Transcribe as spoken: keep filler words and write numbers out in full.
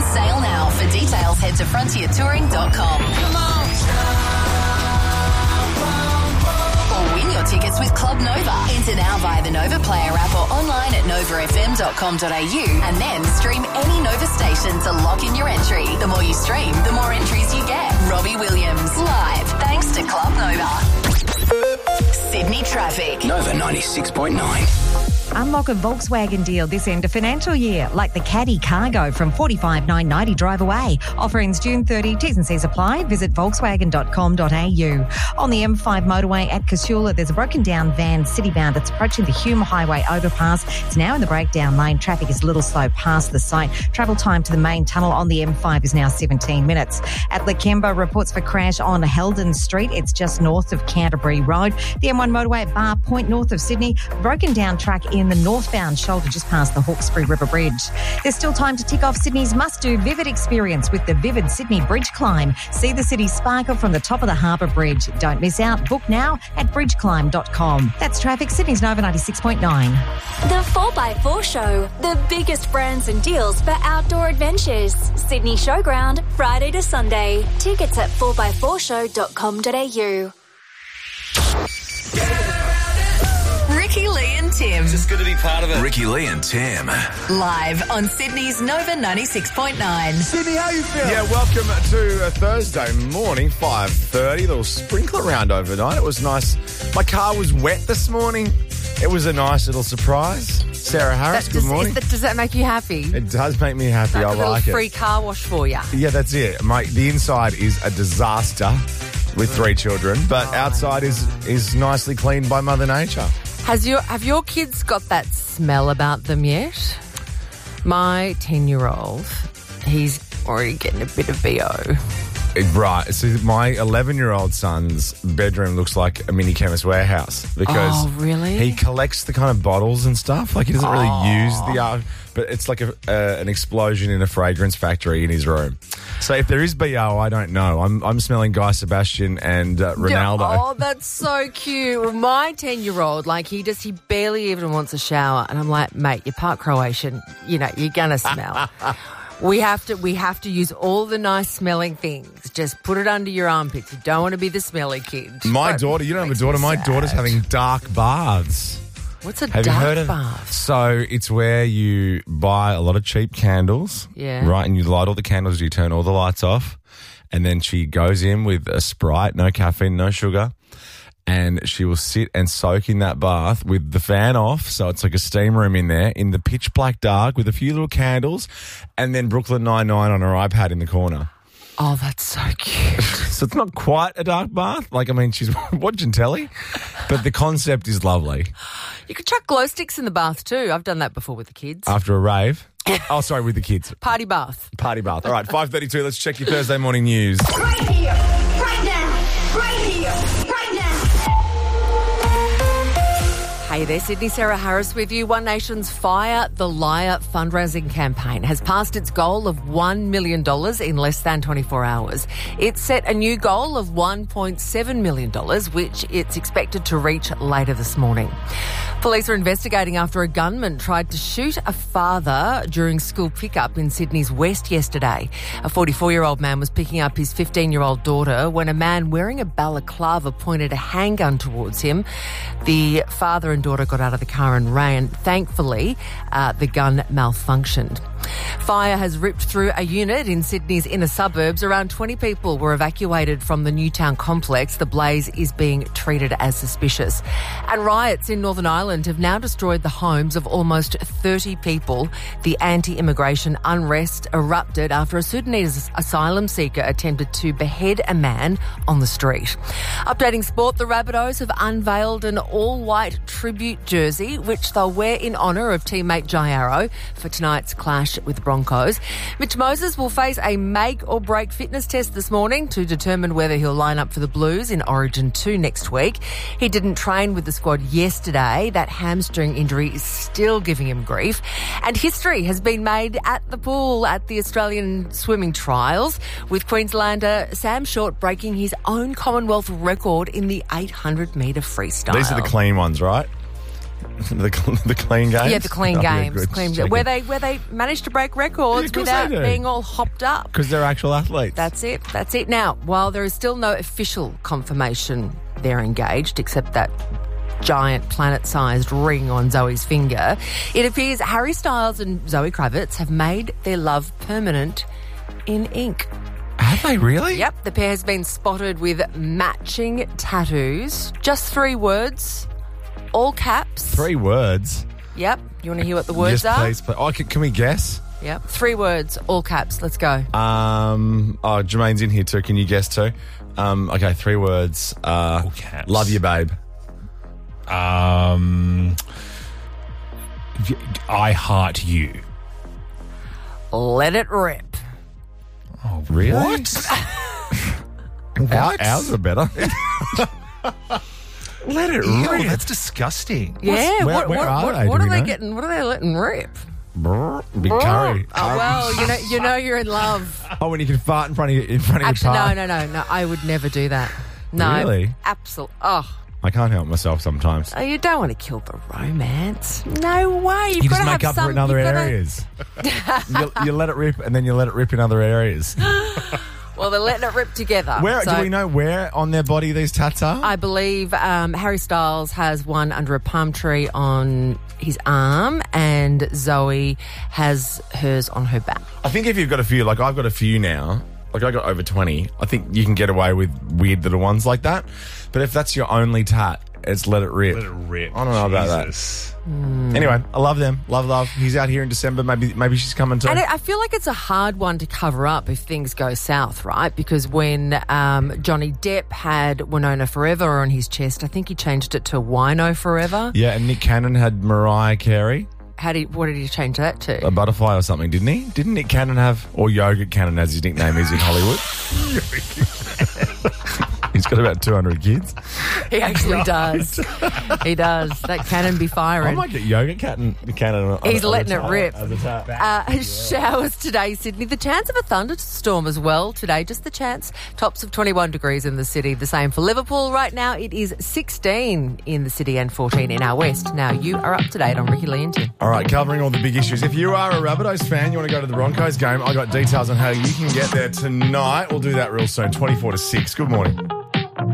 sail now. For details, head to frontier touring dot com. Come on. Or win your tickets with Club Nova. Enter now via the Nova Player app or online at nova f m dot com dot a u and then stream any Nova station to lock in your entry. The more you stream, the more entries you get. Robbie Williams, live, thanks to Club Nova. Sydney traffic. Nova ninety-six point nine. Unlock a Volkswagen deal this end of financial year, like the Caddy Cargo from forty-five thousand nine hundred ninety drive away. Offer ends June thirtieth. T's and C's apply. Visit volkswagen dot com dot a u. On the M five motorway at Casula, there's a broken down van citybound that's approaching the Hume Highway overpass. It's now in the breakdown lane. Traffic is a little slow past the site. Travel time to the main tunnel on the M five is now seventeen minutes. At Lakemba, reports for crash on Heldon Street. It's just north of Canterbury Road. The M one motorway at Bar Point, north of Sydney. Broken down track in the northbound shoulder just past the Hawkesbury River Bridge. There's still time to tick off Sydney's must-do Vivid experience with the Vivid Sydney Bridge Climb. See the city sparkle from the top of the Harbour Bridge. Don't miss out. Book now at bridge climb dot com. That's traffic. Sydney's Nova ninety-six point nine. The four by four Show, the biggest brands and deals for outdoor adventures. Sydney Showground, Friday to Sunday. Tickets at four by four show dot com dot a u. Ricky Lee and Tim. It's just good to be part of it. Ricky Lee and Tim. Live on Sydney's Nova ninety-six point nine. Sydney, how you feeling? Yeah, welcome to a Thursday morning, five thirty. Little sprinkle around overnight. It was nice. My car was wet this morning. It was a nice little surprise. Sarah Harris, That good does, morning. is that, does that make you happy? It does make me happy. Like I a little like free it. car wash for you. Yeah, that's it. My, the inside is a disaster with three children, but outside is is nicely cleaned by Mother Nature. Has your have your kids got that smell about them yet? My ten-year-old, he's already getting a bit of B O. It- right. So my eleven-year-old son's bedroom looks like a mini Chemist Warehouse because Oh, really? he collects the kind of bottles and stuff. Like he doesn't really use the uh, but it's like a, uh, an explosion in a fragrance factory in his room. So if there is B O, I don't know. I'm I'm smelling Guy Sebastian and uh, Ronaldo. Yeah, oh, that's so cute. Well, my ten-year-old, like, he just, he barely even wants a shower. And I'm like, mate, you're part Croatian. You know, you're going to smell. We have to we have to use all the nice smelling things. Just put it under your armpits. You don't want to be the smelly kid. My But daughter, you don't have a makes daughter. me My sad. daughter's having dark baths. What's a Have dark you heard of bath? So it's where you buy a lot of cheap candles, Yeah. right? And you light all the candles, you turn all the lights off, and then she goes in with a Sprite, no caffeine, no sugar, and she will sit and soak in that bath with the fan off, so it's like a steam room in there, in the pitch black dark with a few little candles, and then Brooklyn Nine-Nine on her iPad in the corner. Oh, that's so cute. So it's not quite a dark bath. Like, I mean, she's watching telly, but the concept is lovely. You could chuck glow sticks in the bath too. I've done that before with the kids. After a rave. Oh, sorry, with the kids. Party bath. Party bath. All right, five thirty-two. Let's check your Thursday morning news. Right here, right now, right here, right now. Hey there, Sydney. Sarah Harris with you. One Nation's Fire the Liar fundraising campaign has passed its goal of one million dollars in less than twenty-four hours. It set a new goal of one point seven million dollars, which it's expected to reach later this morning. Police are investigating after a gunman tried to shoot a father during school pickup in Sydney's West yesterday. A forty-four-year-old man was picking up his fifteen-year-old daughter when a man wearing a balaclava pointed a handgun towards him. The father and daughter got out of the car and ran. Thankfully, uh, the gun malfunctioned. Fire has ripped through a unit in Sydney's inner suburbs. Around twenty people were evacuated from the Newtown complex. The blaze is being treated as suspicious. And riots in Northern Ireland have now destroyed the homes of almost thirty people. The anti-immigration unrest erupted after a Sudanese asylum seeker attempted to behead a man on the street. Updating sport, the Rabbitohs have unveiled an all-white tribute jersey, which they'll wear in honour of teammate Jai Arrow for tonight's clash with the Broncos. Mitch Moses will face a make-or-break fitness test this morning to determine whether he'll line up for the Blues in Origin two next week. He didn't train with the squad yesterday. That hamstring injury is still giving him grief. And history has been made at the pool at the Australian swimming trials, with Queenslander Sam Short breaking his own Commonwealth record in the eight hundred metre freestyle. These are the clean ones, right? the, the clean games? Yeah, the clean Oh, yeah, games. good. Clean, Checking. where they where they managed to break records Yeah, of course without they do. being all hopped up. Because they're actual athletes. That's it. That's it. Now, while there is still no official confirmation they're engaged, except that giant planet-sized ring on Zoe's finger, it appears Harry Styles and Zoe Kravitz have made their love permanent in ink. Have they really? Yep, the pair has been spotted with matching tattoos. Just three words, all caps. Three words. Yep. You want to hear what the words Yes, are? please. please. Oh, can, can we guess? Yep. Three words, all caps. Let's go. Um. Oh, Jermaine's in here too. Can you guess too? Um. Okay, three words. Uh, All caps. Love you, babe. Um, y- I heart you. Let it rip. Oh, Really? What? Our, What? ours are better. Let it Ew, rip. that's disgusting. Yeah. where- what where what, are what, they? what Do are we they know? getting? What are they letting rip? Brr, Big curry. Oh, well, you know, you know you're in love. Oh, when you can fart in front of you, in front of Actually, your no, partner. no, no, no. I would never do that. No. Really? Absolutely. Oh. I can't help myself sometimes. Oh, you don't want to kill the romance. No way. You've You got just to make have up some, for it in other you've gotta- areas. you, you let it rip, and then you let it rip in other areas. Well, they're letting it rip together. Where So do we know where on their body these tats are? I believe um, Harry Styles has one under a palm tree on his arm, and Zoe has hers on her back. I think if you've got a few, like I've got a few now, like I got over twenty, I think you can get away with weird little ones like that. But if that's your only tat, it's let it rip. Let it rip. I don't know about Jesus. that. Anyway, I love them. Love, love. He's out here in December. Maybe maybe she's coming too. And I feel like it's a hard one to cover up if things go south, right? Because when um, Johnny Depp had Winona Forever on his chest, I think he changed it to Wino Forever. Yeah, and Nick Cannon had Mariah Carey, How did he, what did he change that to? a butterfly or something, didn't he? Didn't Nick Cannon have, or Yogurt Cannon as his nickname is in Hollywood? He's got about two hundred kids. He actually does. He does. That cannon be I firing. might get Yogurt Cannon. Cannon on- He's on letting the it tat- rip. as a tat. Uh, showers today, Sydney. The chance of a thunderstorm as well today. Just the chance. Tops of twenty-one degrees in the city. The same for Liverpool. Right now it is sixteen in the city and fourteen in our west. Now you are up to date on Ricky Lee and Tim. All right, covering all the big issues. If you are a Rabbitohs fan, you want to go to the Broncos game, I got details on how you can get there tonight. We'll do that real soon, twenty-four to six. Good morning.